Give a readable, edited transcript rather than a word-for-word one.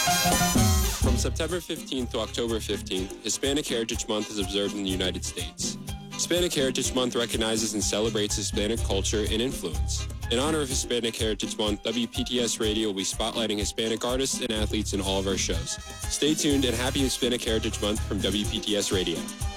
From September 15th to October 15th, Hispanic Heritage Month is observed in the United States. Hispanic Heritage Month recognizes and celebrates Hispanic culture and influence. In honor of Hispanic Heritage Month, WPTS Radio will be spotlighting Hispanic artists and athletes in all of our shows. Stay tuned and happy Hispanic Heritage Month from WPTS Radio.